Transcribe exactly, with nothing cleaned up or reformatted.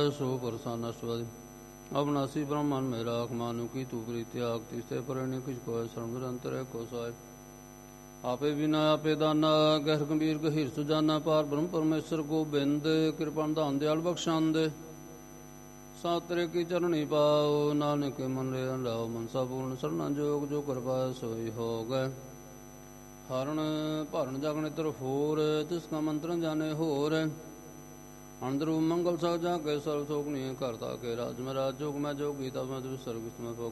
ਸੋ ਪ੍ਰਸੰਨ ਅਸ਼ਟਪਦੀ ਅਬਨਾਸੀ ਬ੍ਰਹਮਨ ਮੇਰਾ ਮਾਨੂ ਕੀ ਤੂ ਪ੍ਰੀਤਿ ਆਗ ਤਿਸਤੇ ਪਰਣੇ ਕਿਛ ਕੋਇ ਸਰਮ ਨਿਰੰਤਰ ਕੋ ਸਾਹਿਬ ਆਪੇ ਬਿਨਾ ਆਪੇ ਦਾਨਾ ਗਹਿਰ ਗੰਭੀਰ ਗਹੀਰ ਸੁਜਾਨਾ ਪਾਰ ਬ੍ਰਹਮ ਪਰਮੇਸ਼ਰ ਗੋਬਿੰਦ ਕਿਰਪਾਨ ਧਾਨ ਦਿਆਲ ਬਖਸ਼ਾਂਦ ਸਾਤਰੇ ਕੀ ਚਰਣੀ ਪਾਓ ਨਾਨਕ ਮਨ ਰੇ ਲਾਓ ਮਨਸਾ ਪੂਰਨ ਸਰਨਾ ਜੋਗ ਜੋ ਕਿਰਪਾ ਸੋਈ ਹੋ ਗਏ ਹਰਨ ਭਰਨ ਜਗਨ ਤਰ ਹੋਰ ਤਿਸ ਕਾ ਮੰਤਰਨ ਜਾਣੇ ਹੋਰ ਅੰਦਰੂ ਮੰਗਲ ਸਭ ਜਾ ਕੇ ਸਰਬ ਸੋਗਨੀ ਕਰਤਾ ਕੇ ਰਾਜ ਮੈਂ ਰਾਜ ਜੋਗ ਮੈਂ ਜੋਗੀ ਤਬ ਮੈਂ ਸਰਬ ਮੈਂ